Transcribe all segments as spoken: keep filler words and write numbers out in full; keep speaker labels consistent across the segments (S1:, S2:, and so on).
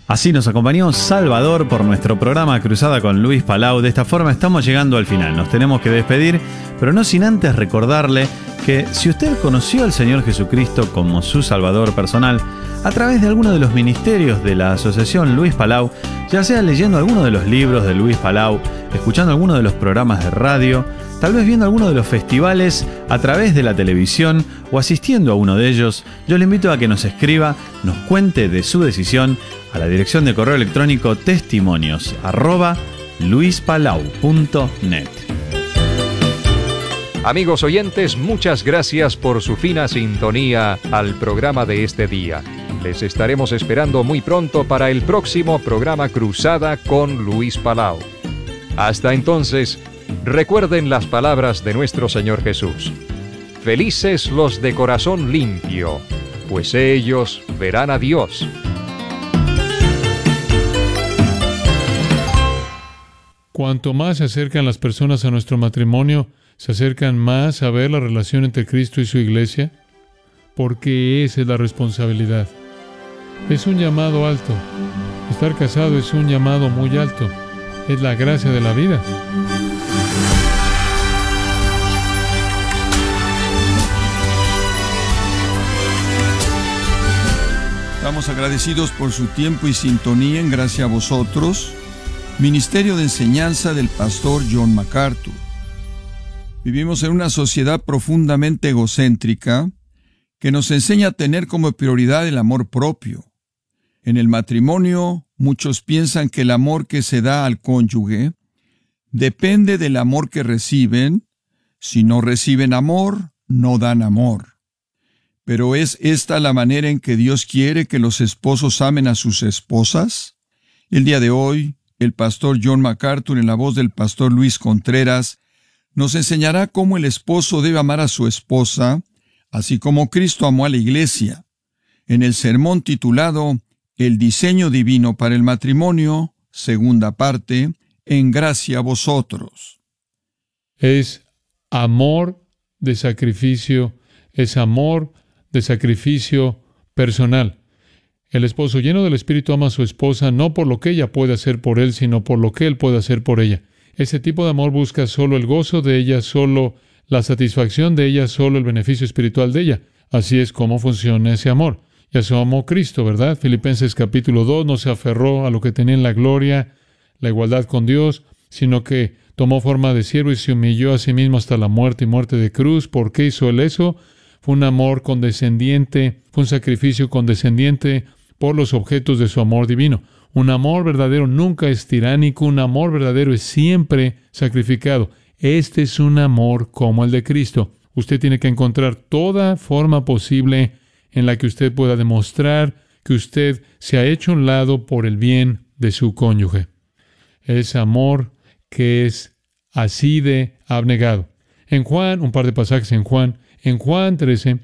S1: Así nos acompañó Salvador por nuestro programa Cruzada con Luis Palau. De esta forma estamos llegando al final. Nos tenemos que despedir, pero no sin antes recordarle que si usted conoció al Señor Jesucristo como su Salvador personal a través de alguno de los ministerios de la Asociación Luis Palau, ya sea leyendo alguno de los libros de Luis Palau, escuchando alguno de los programas de radio, tal vez viendo alguno de los festivales a través de la televisión o asistiendo a uno de ellos, yo le invito a que nos escriba, nos cuente de su decisión a la dirección de correo electrónico testimonios arroba luispalau punto net.
S2: Amigos oyentes, muchas gracias por su fina sintonía al programa de este día. Les estaremos esperando muy pronto para el próximo programa Cruzada con Luis Palau. Hasta entonces, recuerden las palabras de nuestro Señor Jesús. Felices los de corazón limpio, pues ellos verán a Dios.
S3: Cuanto más se acercan las personas a nuestro matrimonio, se acercan más a ver la relación entre Cristo y su iglesia, porque esa es la responsabilidad. Es un llamado alto. Estar casado es un llamado muy alto. Es la gracia de la vida.
S4: Estamos agradecidos por su tiempo y sintonía en Gracia a Vosotros, Ministerio de Enseñanza del Pastor John MacArthur. Vivimos en una sociedad profundamente egocéntrica que nos enseña a tener como prioridad el amor propio. En el matrimonio, muchos piensan que el amor que se da al cónyuge depende del amor que reciben. Si no reciben amor, no dan amor. Pero ¿es esta la manera en que Dios quiere que los esposos amen a sus esposas? El día de hoy, el pastor John MacArthur, en la voz del pastor Luis Contreras, nos enseñará cómo el esposo debe amar a su esposa, así como Cristo amó a la iglesia, en el sermón titulado El diseño divino para el matrimonio, segunda parte, en Gracia a Vosotros.
S3: Es amor de sacrificio, es amor de sacrificio personal. El esposo lleno del Espíritu ama a su esposa no por lo que ella puede hacer por él, sino por lo que él puede hacer por ella. Ese tipo de amor busca solo el gozo de ella, solo la satisfacción de ella, solo el beneficio espiritual de ella. Así es como funciona ese amor. Y eso amó Cristo, ¿verdad? Filipenses capítulo dos, no se aferró a lo que tenía en la gloria, la igualdad con Dios, sino que tomó forma de siervo y se humilló a sí mismo hasta la muerte y muerte de cruz. ¿Por qué hizo él eso? Fue un amor condescendiente, fue un sacrificio condescendiente por los objetos de su amor divino. Un amor verdadero nunca es tiránico, un amor verdadero es siempre sacrificado. Este es un amor como el de Cristo. Usted tiene que encontrar toda forma posible en la que usted pueda demostrar que usted se ha hecho a un lado por el bien de su cónyuge. Es amor que es así de abnegado. En Juan, un par de pasajes en Juan, en Juan trece,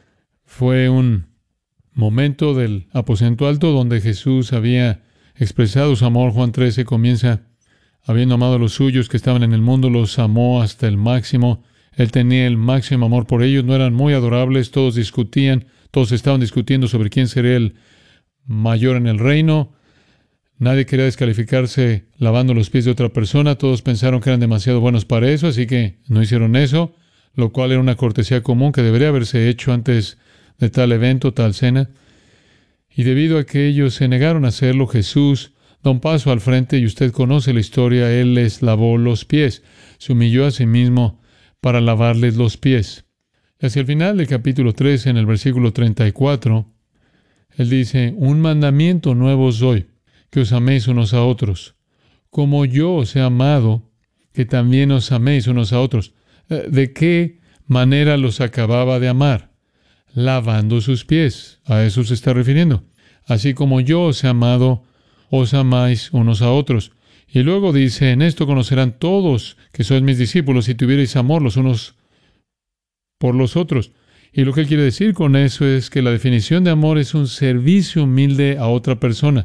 S3: fue un momento del aposento alto donde Jesús había expresado su amor. Juan trece comienza: habiendo amado a los suyos que estaban en el mundo, los amó hasta el máximo. Él tenía el máximo amor por ellos. No eran muy adorables, todos discutían, todos estaban discutiendo sobre quién sería el mayor en el reino. Nadie quería descalificarse lavando los pies de otra persona. Todos pensaron que eran demasiado buenos para eso, así que no hicieron eso, lo cual era una cortesía común que debería haberse hecho antes de tal evento, tal cena. Y debido a que ellos se negaron a hacerlo, Jesús da un paso al frente y usted conoce la historia. Él les lavó los pies, se humilló a sí mismo para lavarles los pies. Y hacia el final del capítulo trece, en el versículo treinta y cuatro, Él dice: un mandamiento nuevo os doy, que os améis unos a otros, como yo os he amado, que también os améis unos a otros. ¿De qué manera los acababa de amar? Lavando sus pies. A eso se está refiriendo. Así como yo os he amado, os amáis unos a otros. Y luego dice: en esto conocerán todos que sois mis discípulos, si tuvierais amor los unos por los otros. Y lo que él quiere decir con eso es que la definición de amor es un servicio humilde a otra persona,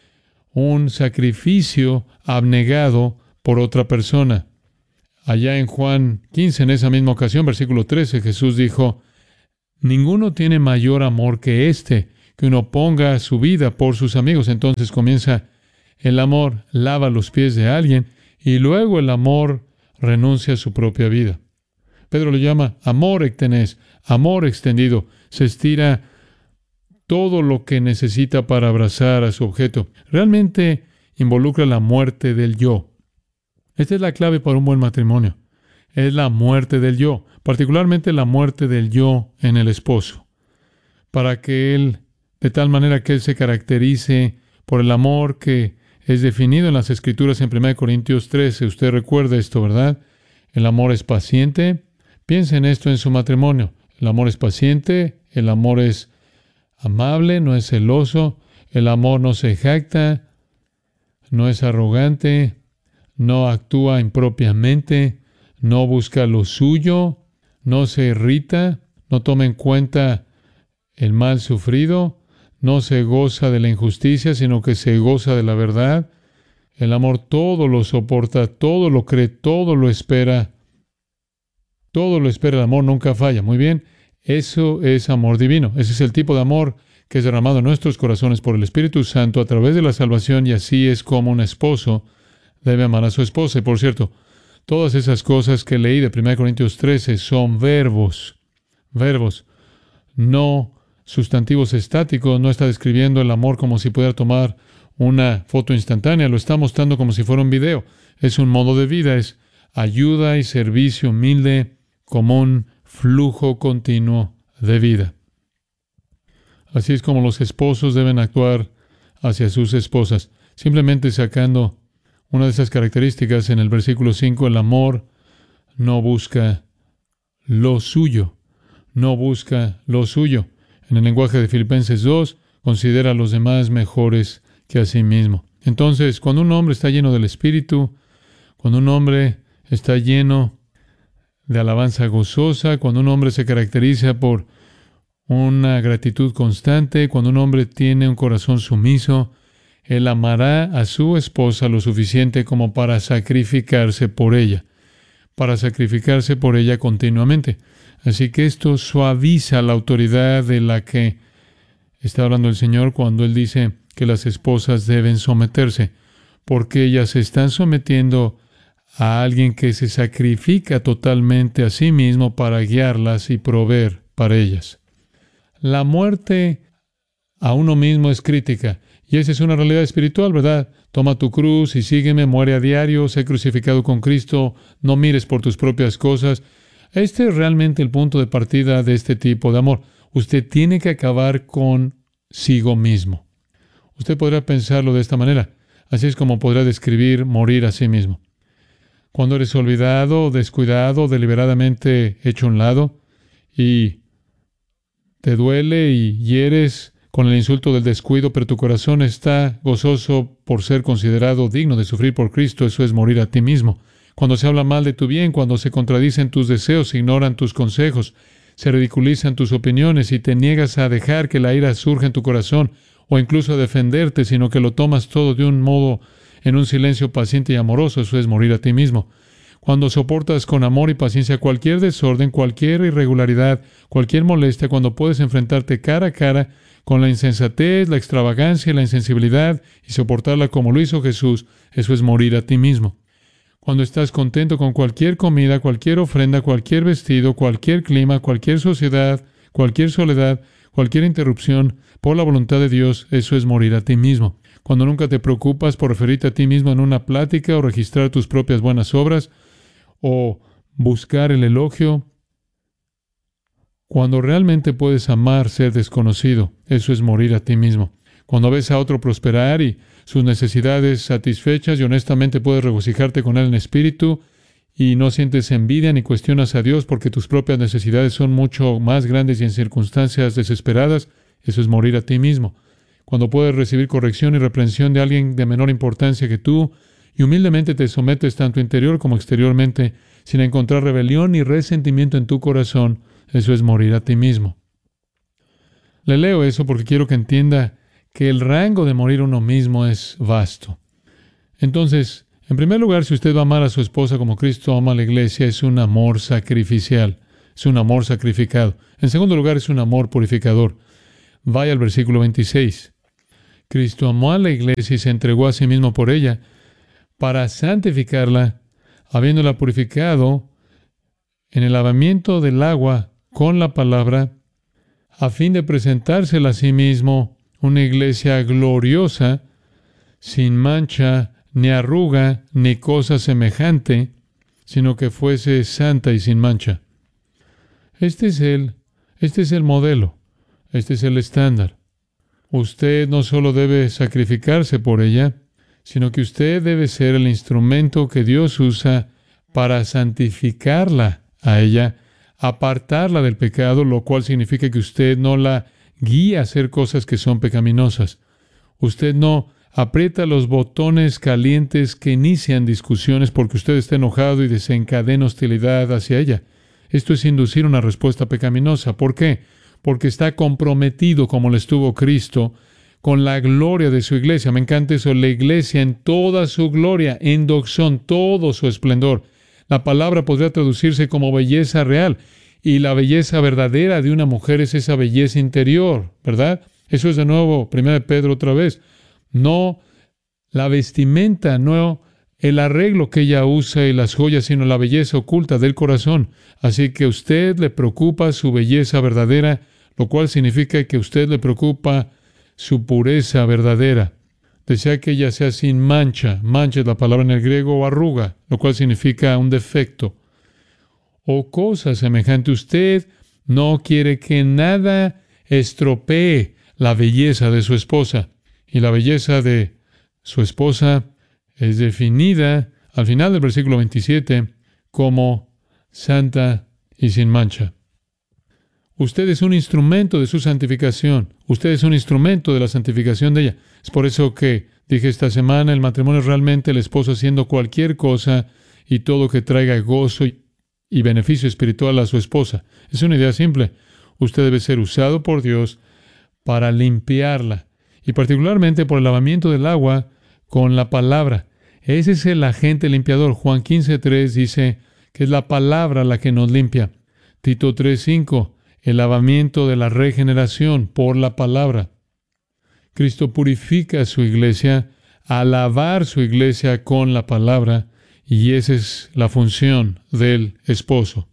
S3: un sacrificio abnegado por otra persona. Allá en Juan quince, en esa misma ocasión, versículo trece, Jesús dijo: ninguno tiene mayor amor que este, que uno ponga su vida por sus amigos. Entonces comienza el amor, lava los pies de alguien, y luego el amor renuncia a su propia vida. Pedro lo llama amor ectenés, amor extendido. Se estira todo lo que necesita para abrazar a su objeto. Realmente involucra la muerte del yo. Esta es la clave para un buen matrimonio. Es la muerte del yo, particularmente la muerte del yo en el esposo, para que él, de tal manera que él se caracterice por el amor que es definido en las Escrituras en primera Corintios trece. Usted recuerda esto, ¿verdad? El amor es paciente. Piense en esto en su matrimonio. El amor es paciente, el amor es amable, no es celoso, el amor no se jacta, no es arrogante, no actúa impropiamente, no busca lo suyo, no se irrita, no toma en cuenta el mal sufrido, no se goza de la injusticia, sino que se goza de la verdad. El amor todo lo soporta, todo lo cree, todo lo espera. Todo lo espera, el amor nunca falla. Muy bien, eso es amor divino. Ese es el tipo de amor que es derramado en nuestros corazones por el Espíritu Santo a través de la salvación, y así es como un esposo debe amar a su esposa. Y por cierto, todas esas cosas que leí de primera Corintios trece son verbos. Verbos, no sustantivos estáticos. No está describiendo el amor como si pudiera tomar una foto instantánea. Lo está mostrando como si fuera un video. Es un modo de vida, es ayuda y servicio humilde como un flujo continuo de vida. Así es como los esposos deben actuar hacia sus esposas. Simplemente sacando una de esas características en el versículo cinco, el amor no busca lo suyo. No busca lo suyo. En el lenguaje de Filipenses dos, considera a los demás mejores que a sí mismo. Entonces, cuando un hombre está lleno del Espíritu, cuando un hombre está lleno de alabanza gozosa, cuando un hombre se caracteriza por una gratitud constante, cuando un hombre tiene un corazón sumiso, él amará a su esposa lo suficiente como para sacrificarse por ella, para sacrificarse por ella continuamente. Así que esto suaviza la autoridad de la que está hablando el Señor cuando Él dice que las esposas deben someterse, porque ellas se están sometiendo a alguien que se sacrifica totalmente a sí mismo para guiarlas y proveer para ellas. La muerte a uno mismo es crítica, y esa es una realidad espiritual, ¿verdad? Toma tu cruz y sígueme, muere a diario, sé crucificado con Cristo, no mires por tus propias cosas. Este es realmente el punto de partida de este tipo de amor. Usted tiene que acabar consigo mismo. Usted podrá pensarlo de esta manera. Así es como podrá describir morir a sí mismo. Cuando eres olvidado, descuidado, deliberadamente hecho a un lado, y te duele y hieres con el insulto del descuido, pero tu corazón está gozoso por ser considerado digno de sufrir por Cristo, eso es morir a ti mismo. Cuando se habla mal de tu bien, cuando se contradicen tus deseos, se ignoran tus consejos, se ridiculizan tus opiniones y te niegas a dejar que la ira surja en tu corazón o incluso a defenderte, sino que lo tomas todo de un modo en un silencio paciente y amoroso, eso es morir a ti mismo. Cuando soportas con amor y paciencia cualquier desorden, cualquier irregularidad, cualquier molestia, cuando puedes enfrentarte cara a cara con la insensatez, la extravagancia y la insensibilidad y soportarla como lo hizo Jesús, eso es morir a ti mismo. Cuando estás contento con cualquier comida, cualquier ofrenda, cualquier vestido, cualquier clima, cualquier sociedad, cualquier soledad, cualquier interrupción, por la voluntad de Dios, eso es morir a ti mismo. Cuando nunca te preocupas por referirte a ti mismo en una plática o registrar tus propias buenas obras o buscar el elogio. Cuando realmente puedes amar ser desconocido, eso es morir a ti mismo. Cuando ves a otro prosperar y sus necesidades satisfechas y honestamente puedes regocijarte con él en espíritu y no sientes envidia ni cuestionas a Dios porque tus propias necesidades son mucho más grandes y en circunstancias desesperadas, eso es morir a ti mismo. Cuando puedes recibir corrección y reprensión de alguien de menor importancia que tú y humildemente te sometes tanto interior como exteriormente sin encontrar rebelión ni resentimiento en tu corazón, eso es morir a ti mismo. Le leo eso porque quiero que entienda que el rango de morir uno mismo es vasto. Entonces, en primer lugar, si usted va a amar a su esposa como Cristo ama a la iglesia, es un amor sacrificial, es un amor sacrificado. En segundo lugar, es un amor purificador. Vaya al versículo veintiséis. Cristo amó a la iglesia y se entregó a sí mismo por ella para santificarla, habiéndola purificado en el lavamiento del agua con la palabra, a fin de presentársela a sí mismo una iglesia gloriosa, sin mancha, ni arruga, ni cosa semejante, sino que fuese santa y sin mancha. Este es el, este es el modelo, este es el estándar. Usted no solo debe sacrificarse por ella, sino que usted debe ser el instrumento que Dios usa para santificarla a ella, apartarla del pecado, lo cual significa que usted no la guía a hacer cosas que son pecaminosas. Usted no aprieta los botones calientes que inician discusiones porque usted está enojado y desencadena hostilidad hacia ella. Esto es inducir una respuesta pecaminosa. ¿Por qué? Porque está comprometido, como lo estuvo Cristo, con la gloria de su iglesia. Me encanta eso, la iglesia en toda su gloria, en doxón, todo su esplendor. La palabra podría traducirse como belleza real, y la belleza verdadera de una mujer es esa belleza interior, ¿verdad? Eso es de nuevo, primera de Pedro otra vez. No la vestimenta, no el arreglo que ella usa y las joyas, sino la belleza oculta del corazón. Así que a usted le preocupa su belleza verdadera, lo cual significa que a usted le preocupa su pureza verdadera. Desea que ella sea sin mancha. Mancha es la palabra en el griego, o arruga, lo cual significa un defecto. O cosa semejante. Usted no quiere que nada estropee la belleza de su esposa. Y la belleza de su esposa es definida al final del versículo veintisiete como santa y sin mancha. Usted es un instrumento de su santificación. Usted es un instrumento de la santificación de ella. Es por eso que dije esta semana, el matrimonio es realmente el esposo haciendo cualquier cosa y todo que traiga gozo y, y beneficio espiritual a su esposa. Es una idea simple. Usted debe ser usado por Dios para limpiarla, y particularmente por el lavamiento del agua con la palabra. Ese es el agente limpiador. Juan quince tres dice que es la palabra la que nos limpia. Tito tres cinco, el lavamiento de la regeneración por la palabra. Cristo purifica a su iglesia al lavar su iglesia con la palabra, y esa es la función del esposo.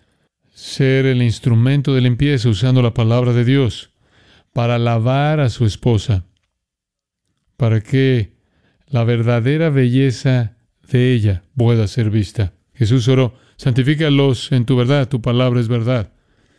S3: Ser el instrumento de limpieza usando la palabra de Dios para lavar a su esposa, para que la verdadera belleza de ella pueda ser vista. Jesús oró, santifícalos en tu verdad, tu palabra es verdad.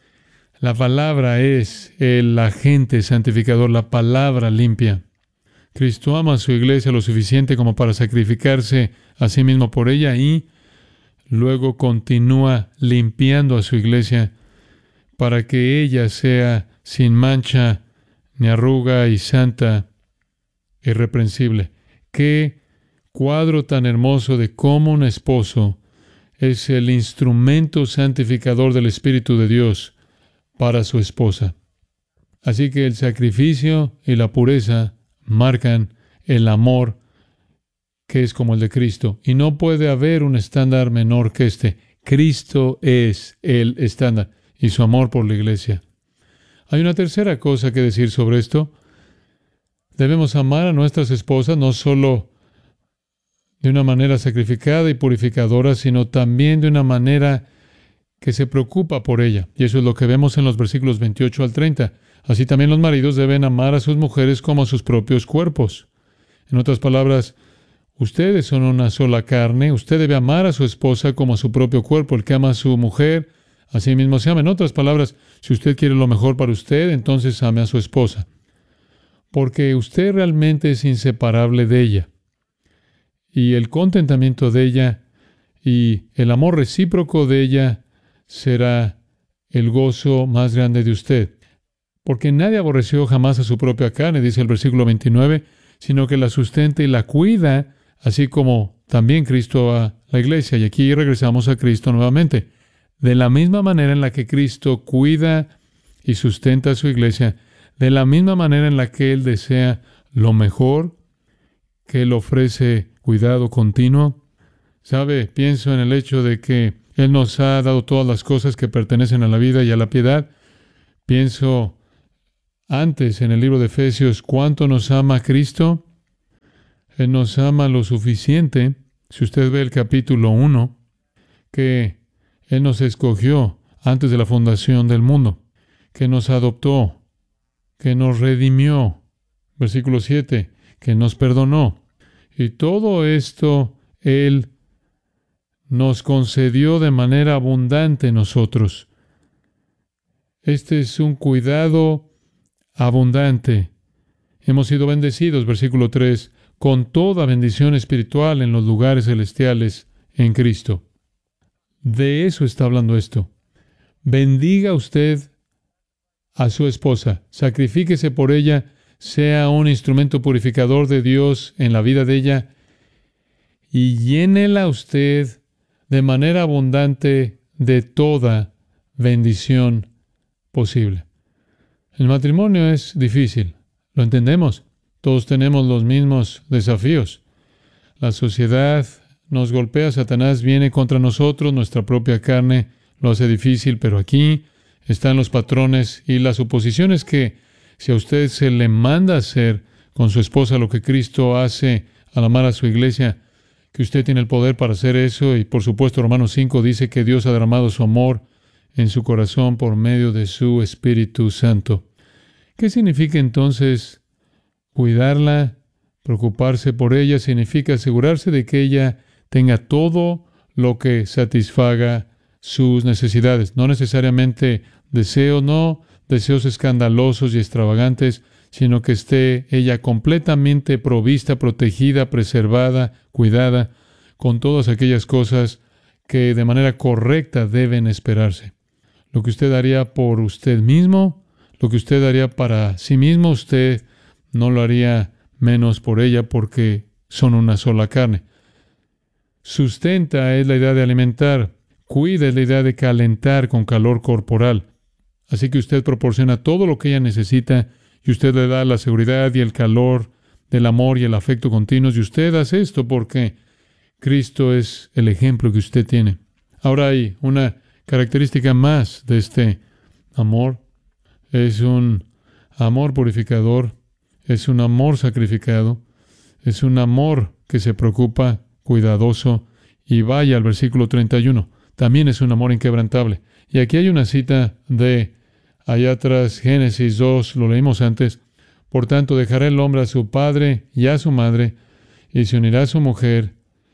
S3: La palabra es el agente santificador, la palabra limpia. Cristo ama a su iglesia lo suficiente como para sacrificarse a sí mismo por ella y luego continúa limpiando a su iglesia para que ella sea sin mancha, ni arruga y santa, irreprensible. Qué cuadro tan hermoso de cómo un esposo es el instrumento santificador del Espíritu de Dios para su esposa. Así que el sacrificio y la pureza marcan el amor que es como el de Cristo. Y no puede haber un estándar menor que este. Cristo es el estándar y su amor por la iglesia. Hay una tercera cosa que decir sobre esto. Debemos amar a nuestras esposas no solo de una manera sacrificada y purificadora, sino también de una manera que se preocupa por ella. Y eso es lo que vemos en los versículos veintiocho al treinta. Así también los maridos deben amar a sus mujeres como a sus propios cuerpos. En otras palabras, ustedes son una sola carne. Usted debe amar a su esposa como a su propio cuerpo. El que ama a su mujer, a sí mismo se ama. En otras palabras, si usted quiere lo mejor para usted, entonces ame a su esposa. Porque usted realmente es inseparable de ella. Y el contentamiento de ella y el amor recíproco de ella será el gozo más grande de usted. Porque nadie aborreció jamás a su propia carne, dice el versículo veintinueve, sino que la sustenta y la cuida, así como también Cristo a la iglesia. Y aquí regresamos a Cristo nuevamente. De la misma manera en la que Cristo cuida y sustenta a su iglesia, de la misma manera en la que Él desea lo mejor, que Él ofrece cuidado continuo. ¿Sabe? Pienso en el hecho de que Él nos ha dado todas las cosas que pertenecen a la vida y a la piedad. Pienso antes en el libro de Efesios cuánto nos ama Cristo. Él nos ama lo suficiente, si usted ve el capítulo uno, que Él nos escogió antes de la fundación del mundo, que nos adoptó, que nos redimió. Versículo siete, que nos perdonó. Y todo esto Él nos concedió de manera abundante en nosotros. Este es un cuidado abundante. Hemos sido bendecidos, versículo tres, con toda bendición espiritual en los lugares celestiales en Cristo. De eso está hablando esto. Bendiga usted a su esposa, sacrifíquese por ella, sea un instrumento purificador de Dios en la vida de ella y llénela usted de manera abundante de toda bendición posible. El matrimonio es difícil, lo entendemos. Todos tenemos los mismos desafíos. La sociedad nos golpea, Satanás viene contra nosotros, nuestra propia carne lo hace difícil, pero aquí están los patrones y las suposiciones que si a usted se le manda hacer con su esposa lo que Cristo hace al amar a su iglesia, que usted tiene el poder para hacer eso. Y por supuesto, Romanos cinco dice que Dios ha derramado su amor en su corazón por medio de su Espíritu Santo. ¿Qué significa entonces cuidarla, preocuparse por ella? Significa asegurarse de que ella tenga todo lo que satisfaga sus necesidades. No necesariamente deseos, no deseos escandalosos y extravagantes, sino que esté ella completamente provista, protegida, preservada, cuidada, con todas aquellas cosas que de manera correcta deben esperarse. Lo que usted haría por usted mismo, lo que usted haría para sí mismo, usted no lo haría menos por ella porque son una sola carne. Sustenta es la idea de alimentar, cuida es la idea de calentar con calor corporal. Así que usted proporciona todo lo que ella necesita y usted le da la seguridad y el calor del amor y el afecto continuos. Y usted hace esto porque Cristo es el ejemplo que usted tiene. Ahora hay una característica más de este amor. Es un amor purificador, es un amor sacrificado, es un amor que se preocupa, cuidadoso. Y vaya al versículo treinta y uno. También es un amor inquebrantable. Y aquí hay una cita de allá atrás, Génesis dos, lo leímos antes. Por tanto, dejará el hombre a su padre y a su madre, y se unirá a su mujer,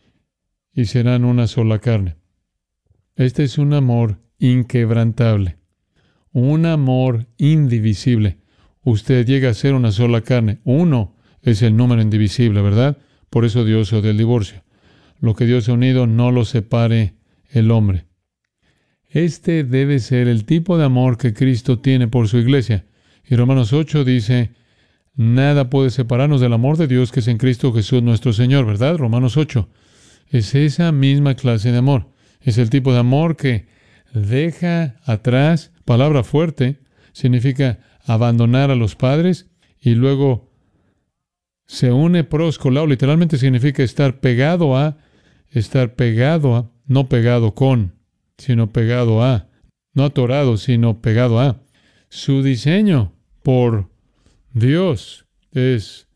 S3: y serán una sola carne. Este es un amor inquebrantable, un amor indivisible. Usted llega a ser una sola carne. Uno es el número indivisible, ¿verdad? Por eso Dios odia el divorcio. Lo que Dios ha unido no lo separe el hombre. Este debe ser el tipo de amor que Cristo tiene por su iglesia. Y Romanos ocho dice, nada puede separarnos del amor de Dios que es en Cristo Jesús nuestro Señor, ¿verdad? Romanos ocho. Es esa misma clase de amor. Es el tipo de amor que deja atrás, palabra fuerte, significa abandonar a los padres y luego se une proscolao, literalmente significa estar pegado a, estar pegado a, no pegado con, sino pegado a, no atorado, sino pegado a. Su diseño por Dios es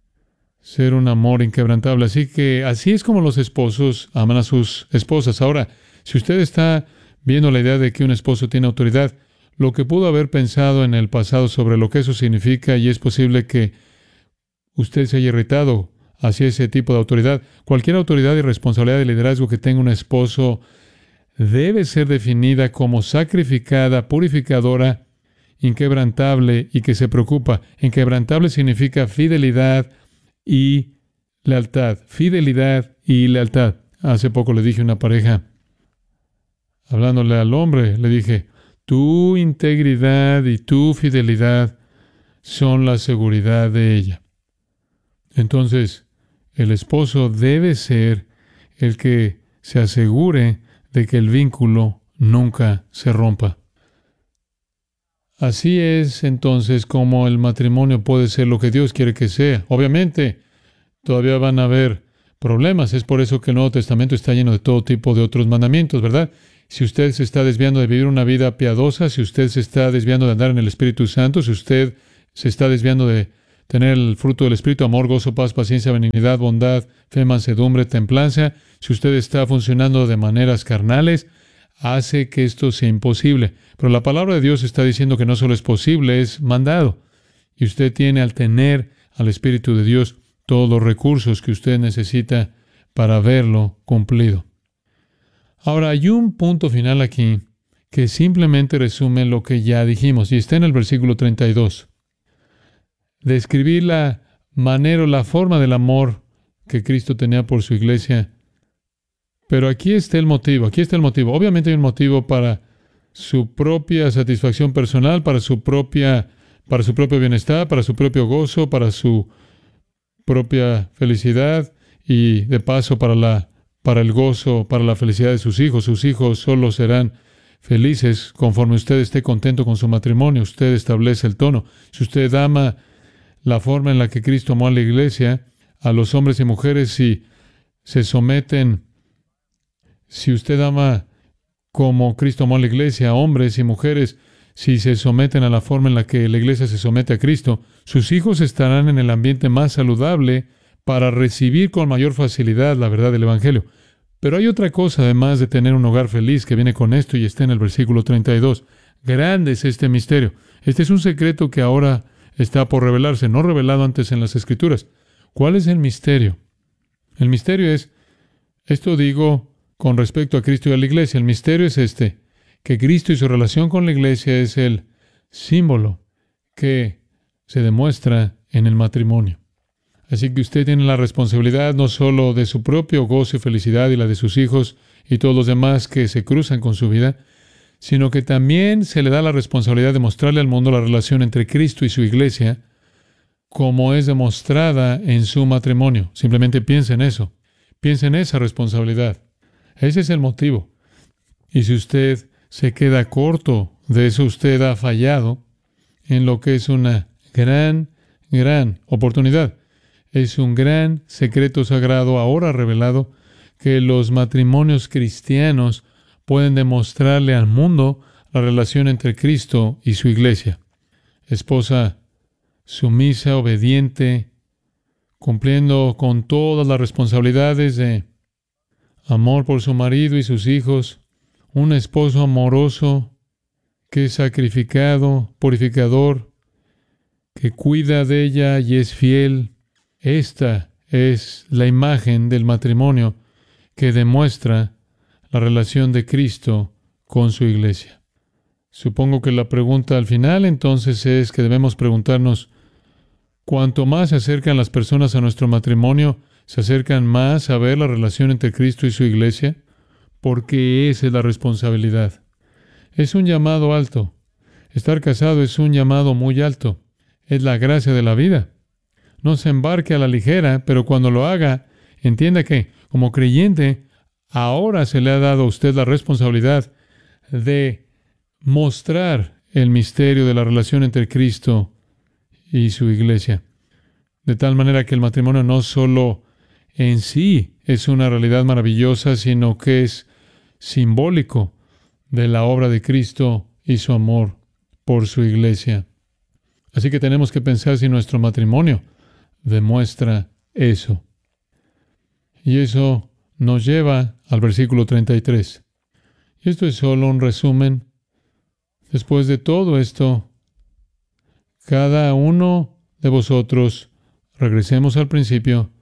S3: ser un amor inquebrantable. Así que así es como los esposos aman a sus esposas. Ahora, si usted está viendo la idea de que un esposo tiene autoridad, lo que pudo haber pensado en el pasado sobre lo que eso significa, y es posible que usted se haya irritado hacia ese tipo de autoridad. Cualquier autoridad y responsabilidad de liderazgo que tenga un esposo debe ser definida como sacrificada, purificadora, inquebrantable y que se preocupa. Inquebrantable significa fidelidad y lealtad. Fidelidad y lealtad. Hace poco le dije a una pareja, hablándole al hombre, le dije, tu integridad y tu fidelidad son la seguridad de ella. Entonces, el esposo debe ser el que se asegure de que el vínculo nunca se rompa. Así es entonces como el matrimonio puede ser lo que Dios quiere que sea. Obviamente, todavía van a haber problemas. Es por eso que el Nuevo Testamento está lleno de todo tipo de otros mandamientos, ¿verdad? Si usted se está desviando de vivir una vida piadosa, si usted se está desviando de andar en el Espíritu Santo, si usted se está desviando de tener el fruto del Espíritu, amor, gozo, paz, paciencia, benignidad, bondad, fe, mansedumbre, templanza, si usted está funcionando de maneras carnales, hace que esto sea imposible. Pero la palabra de Dios está diciendo que no solo es posible, es mandado. Y usted tiene, al tener al Espíritu de Dios, todos los recursos que usted necesita para verlo cumplido. Ahora, hay un punto final aquí que simplemente resume lo que ya dijimos, y está en el versículo treinta y dos. Describir la manera o la forma del amor que Cristo tenía por su iglesia. Pero aquí está el motivo, aquí está el motivo. Obviamente hay un motivo para su propia satisfacción personal, para su propia, para su propio bienestar, para su propio gozo, para su propia felicidad y de paso para la, para el gozo, para la felicidad de sus hijos. Sus hijos solo serán felices conforme usted esté contento con su matrimonio. Usted establece el tono. Si usted ama la forma en la que Cristo amó a la iglesia, a los hombres y mujeres, si se someten, si usted ama como Cristo amó a la iglesia, a hombres y mujeres, si se someten a la forma en la que la iglesia se somete a Cristo, sus hijos estarán en el ambiente más saludable para recibir con mayor facilidad la verdad del Evangelio. Pero hay otra cosa, además de tener un hogar feliz, que viene con esto y está en el versículo treinta y dos. Grande es este misterio. Este es un secreto que ahora está por revelarse, no revelado antes en las Escrituras. ¿Cuál es el misterio? El misterio es, esto digo con respecto a Cristo y a la iglesia, el misterio es este, que Cristo y su relación con la iglesia es el símbolo que se demuestra en el matrimonio. Así que usted tiene la responsabilidad no solo de su propio gozo y felicidad y la de sus hijos y todos los demás que se cruzan con su vida, sino que también se le da la responsabilidad de mostrarle al mundo la relación entre Cristo y su iglesia como es demostrada en su matrimonio. Simplemente piensa en eso. Piensa en esa responsabilidad. Ese es el motivo. Y si usted se queda corto de eso, usted ha fallado en lo que es una gran, gran oportunidad. Es un gran secreto sagrado ahora revelado que los matrimonios cristianos pueden demostrarle al mundo la relación entre Cristo y su iglesia. Esposa sumisa, obediente, cumpliendo con todas las responsabilidades de amor por su marido y sus hijos. Un esposo amoroso que es sacrificado, purificador, que cuida de ella y es fiel. Esta es la imagen del matrimonio que demuestra la relación de Cristo con su iglesia. Supongo que la pregunta al final entonces es que debemos preguntarnos, cuanto más se acercan las personas a nuestro matrimonio, ¿se acercan más a ver la relación entre Cristo y su iglesia? Porque esa es la responsabilidad. Es un llamado alto. Estar casado es un llamado muy alto. Es la gracia de la vida. No se embarque a la ligera, pero cuando lo haga, entienda que, como creyente, ahora se le ha dado a usted la responsabilidad de mostrar el misterio de la relación entre Cristo y su iglesia. De tal manera que el matrimonio no solo en sí es una realidad maravillosa, sino que es simbólico de la obra de Cristo y su amor por su iglesia. Así que tenemos que pensar si nuestro matrimonio demuestra eso. Y eso nos lleva al versículo treinta y tres. Y esto es solo un resumen. Después de todo esto, cada uno de vosotros, regresemos al principio,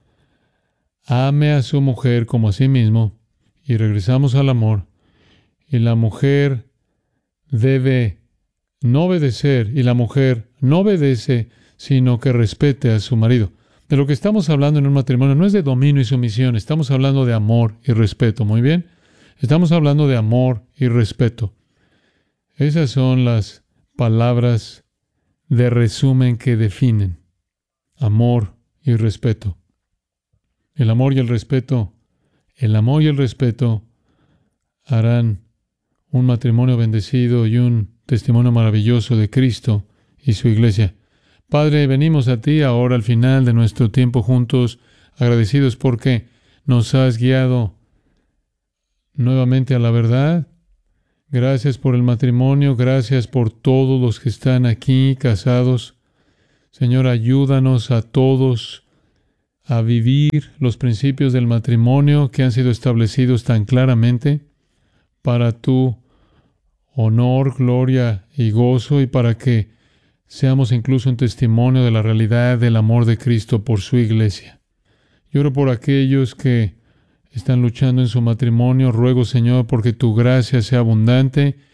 S3: ame a su mujer como a sí mismo, y regresamos al amor. Y la mujer debe no obedecer, y la mujer no obedece, sino que respete a su marido. De lo que estamos hablando en un matrimonio no es de dominio y sumisión, estamos hablando de amor y respeto, ¿muy bien? Estamos hablando de amor y respeto. Esas son las palabras de resumen que definen amor y respeto. El amor y el respeto, el amor y el respeto harán un matrimonio bendecido y un testimonio maravilloso de Cristo y su iglesia. Padre, venimos a ti ahora al final de nuestro tiempo juntos, agradecidos porque nos has guiado nuevamente a la verdad. Gracias por el matrimonio, gracias por todos los que están aquí casados. Señor, ayúdanos a todos a vivir los principios del matrimonio que han sido establecidos tan claramente para tu honor, gloria y gozo, y para que seamos incluso un testimonio de la realidad del amor de Cristo por su iglesia. Yo oro por aquellos que están luchando en su matrimonio. Ruego, Señor, porque tu gracia sea abundante